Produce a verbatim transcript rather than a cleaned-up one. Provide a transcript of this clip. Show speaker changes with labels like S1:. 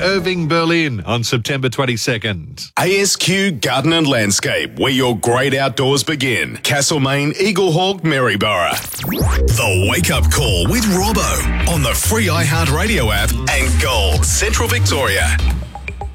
S1: Irving, Berlin on September twenty-second.
S2: A S Q Garden and Landscape, where your great outdoors begin. Castlemaine, Eaglehawk, Maryborough. The Wake Up Call with Robbo on the free iHeartRadio app and Gold, Central Victoria.